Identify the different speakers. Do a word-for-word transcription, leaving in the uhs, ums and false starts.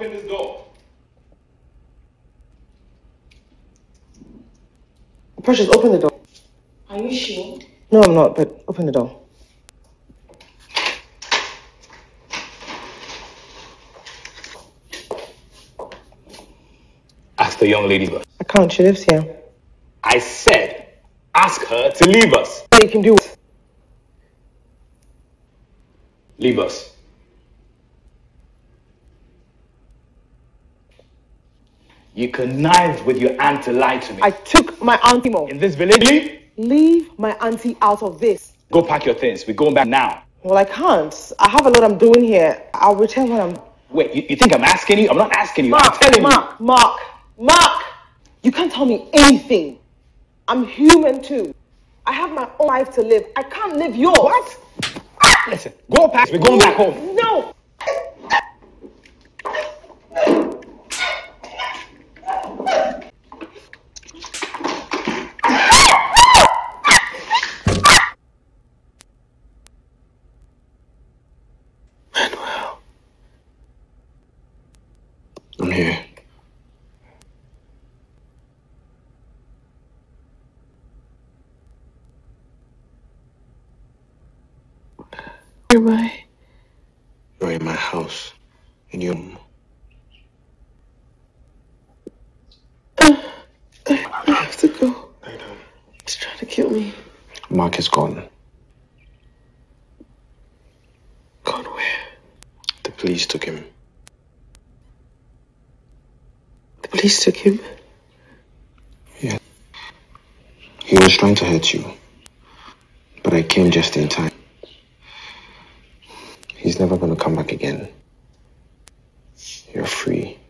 Speaker 1: open this door.
Speaker 2: Precious, open the door.
Speaker 3: Are you sure?
Speaker 2: No, I'm not, but open the door.
Speaker 1: Ask the young lady.
Speaker 2: I can't, she lives here.
Speaker 1: I said, ask her to leave us.
Speaker 2: You can do it.
Speaker 1: Leave us. You connived with your aunt to lie to me.
Speaker 2: I took my auntie home.
Speaker 1: In this village? Leave?
Speaker 2: Leave my auntie out of this.
Speaker 1: Go pack your things. We're going back now.
Speaker 2: Well, I can't. I have a lot I'm doing here. I'll return when I'm...
Speaker 1: Wait, you, you think I'm asking you? I'm not asking you.
Speaker 2: Mark,
Speaker 1: I'm telling
Speaker 2: Mark,
Speaker 1: you.
Speaker 2: Mark, Mark! You can't tell me anything. I'm human too. I have my own life to live. I can't live yours.
Speaker 1: What? Listen, go pack. We're going back home.
Speaker 2: No!
Speaker 4: Manuel. I'm here.
Speaker 2: Where am I?
Speaker 4: You're in my house. In your room.
Speaker 2: Uh, I, I have to go.
Speaker 4: I know.
Speaker 2: He's trying to kill me.
Speaker 4: Mark is gone.
Speaker 2: Gone where?
Speaker 4: The police took him.
Speaker 2: The police took him?
Speaker 4: Yeah. He was trying to hurt you. But I came just in time. He's never gonna come back again. You're free.